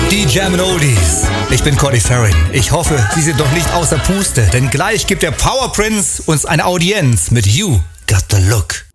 Die German Oldies. Ich bin Cordy Farrin. Ich hoffe, Sie sind noch nicht außer Puste, denn gleich gibt der Power Prince uns eine Audienz mit You Got the Look.